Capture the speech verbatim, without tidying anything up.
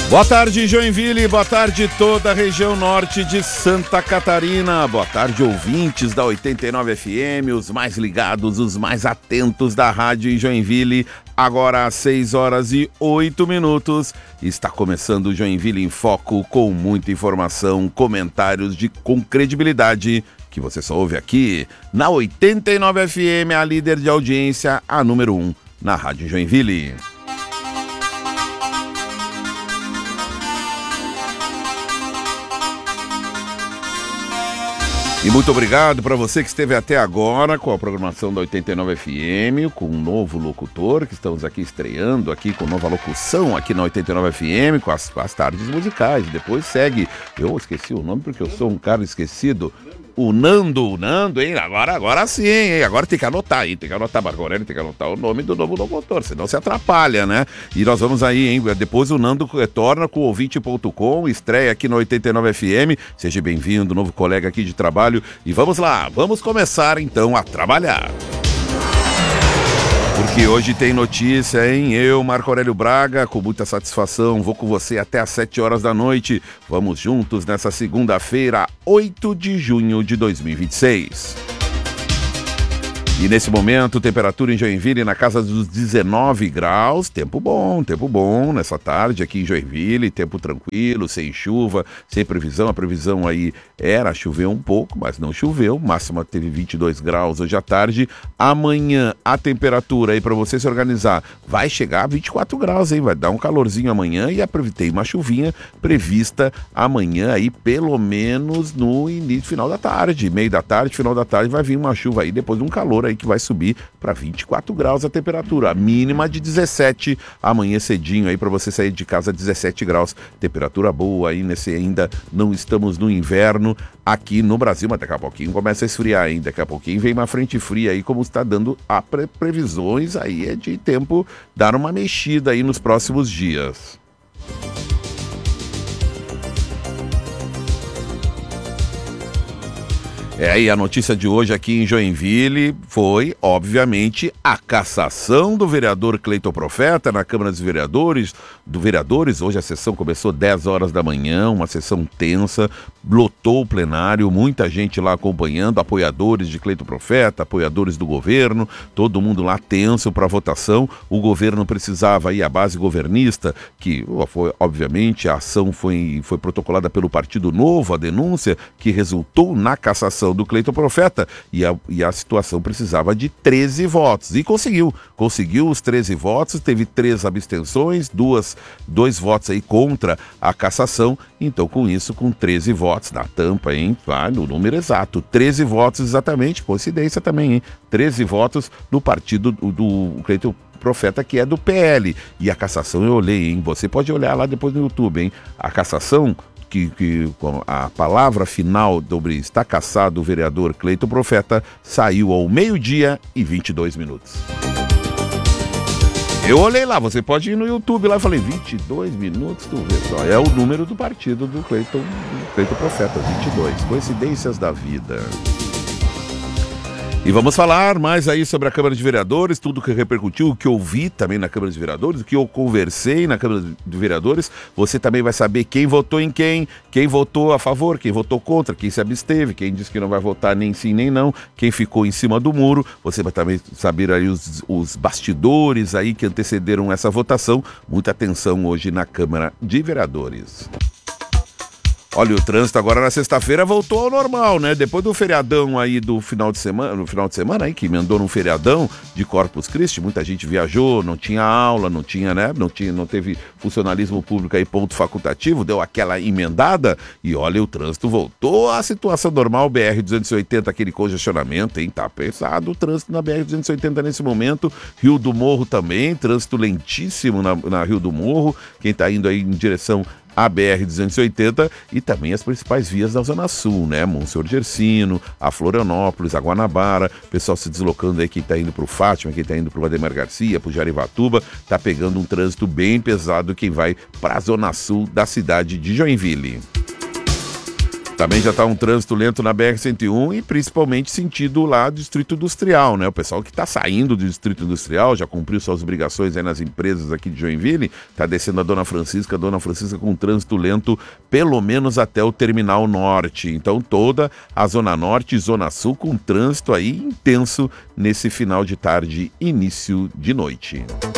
Boa tarde, Joinville, boa tarde toda a região norte de Santa Catarina, boa tarde ouvintes da oitenta e nove F M, os mais ligados, os mais atentos da rádio em Joinville, agora às seis horas e oito minutos, está começando o Joinville em Foco com muita informação, comentários de, com credibilidade, que você só ouve aqui na oitenta e nove F M, a líder de audiência, a número um na rádio Joinville. E muito obrigado para você que esteve até agora com a programação da oitenta e nove F M, com um novo locutor, que estamos aqui estreando aqui com nova locução aqui na oitenta e nove F M, com as, as tardes musicais. Depois segue, eu esqueci o nome porque eu sou um cara esquecido, o Nando, o Nando, hein? Agora, agora sim, hein? Agora tem que anotar, hein? Tem que anotar, Marco Aurélio, tem que anotar o nome do novo locutor, senão se atrapalha, né? E nós vamos aí, hein? Depois o Nando retorna com o ouvinte ponto com, estreia aqui no oitenta e nove F M. Seja bem-vindo, novo colega aqui de trabalho. E vamos lá, vamos começar então a trabalhar. Porque hoje tem notícia, hein? Eu, Marco Aurélio Braga, com muita satisfação, vou com você até às sete horas da noite. Vamos juntos nessa segunda-feira, oito de junho de dois mil e vinte e seis. E nesse momento, temperatura em Joinville na casa dos dezenove graus, tempo bom, tempo bom nessa tarde aqui em Joinville, tempo tranquilo, sem chuva, sem previsão, a previsão aí era chover um pouco, mas não choveu, máxima teve vinte e dois graus hoje à tarde, amanhã a temperatura aí para você se organizar vai chegar a vinte e quatro graus, hein, vai dar um calorzinho amanhã e tem uma chuvinha prevista amanhã aí pelo menos no início, final da tarde, meio da tarde, final da tarde vai vir uma chuva aí, depois de um calor aí que vai subir para vinte e quatro graus a temperatura, a mínima de dezessete, amanhã cedinho aí para você sair de casa dezessete graus, temperatura boa aí nesse ainda não estamos no inverno aqui no Brasil, mas daqui a pouquinho começa a esfriar, hein? Daqui a pouquinho vem uma frente fria aí, como está dando a pre- previsões aí é de tempo dar uma mexida aí nos próximos dias. É, e a notícia de hoje aqui em Joinville foi, obviamente, a cassação do vereador Cleiton Profeta na Câmara dos Vereadores, do Vereadores. Hoje a sessão começou dez horas da manhã, uma sessão tensa, lotou o plenário, muita gente lá acompanhando, apoiadores de Cleiton Profeta, apoiadores do governo, todo mundo lá tenso para a votação. O governo precisava aí, a base governista, que foi, obviamente, a ação foi, foi protocolada pelo Partido Novo, a denúncia que resultou na cassação do Cleiton Profeta, e a, e a situação precisava de treze votos, e conseguiu, conseguiu os treze votos, teve três abstenções, duas, dois votos aí contra a cassação, então com isso, com treze votos, na tampa, hein, vai no número exato, treze votos exatamente, coincidência também, hein, treze votos do partido do, do Cleiton Profeta, que é do P L, e a cassação eu olhei, hein, você pode olhar lá depois no YouTube, hein, a cassação Que, que a palavra final sobre está cassado o vereador Cleiton Profeta saiu ao meio-dia e vinte e dois minutos. Eu olhei lá, você pode ir no YouTube lá e falei, vinte e dois minutos, tu vê só, é o número do partido do Cleiton, Cleiton Profeta, vinte e dois, coincidências da vida. E vamos falar mais aí sobre a Câmara de Vereadores, tudo que repercutiu, o que eu vi também na Câmara de Vereadores, o que eu conversei na Câmara de Vereadores. Você também vai saber quem votou em quem, quem votou a favor, quem votou contra, quem se absteve, quem disse que não vai votar nem sim nem não, quem ficou em cima do muro. Você vai também saber aí os, os bastidores aí que antecederam essa votação. Muita atenção hoje na Câmara de Vereadores. Olha, o trânsito agora na sexta-feira voltou ao normal, né? Depois do feriadão aí do final de semana, no final de semana aí, que emendou num feriadão de Corpus Christi, muita gente viajou, não tinha aula, não tinha, né? Não tinha, não teve funcionalismo público aí, ponto facultativo, deu aquela emendada e olha, o trânsito voltou à situação normal, B R duzentos e oitenta, aquele congestionamento, hein? Tá pesado o trânsito na B R duzentos e oitenta nesse momento, Rio do Morro também, trânsito lentíssimo na, na Rio do Morro, quem tá indo aí em direção a B R duzentos e oitenta e também as principais vias da Zona Sul, né? Monsenhor Gersino, a Florianópolis, a Guanabara, pessoal se deslocando aí, quem tá indo pro Fátima, quem tá indo pro Ademar Garcia, pro Jarivatuba, tá pegando um trânsito bem pesado quem vai pra Zona Sul da cidade de Joinville. Também já está um trânsito lento na B R cento e um e principalmente sentido lá do Distrito Industrial, né? O pessoal que está saindo do Distrito Industrial, já cumpriu suas obrigações aí nas empresas aqui de Joinville, está descendo a Dona Francisca, a Dona Francisca com um trânsito lento, pelo menos até o Terminal Norte. Então toda a Zona Norte e Zona Sul com trânsito aí intenso nesse final de tarde, início de noite.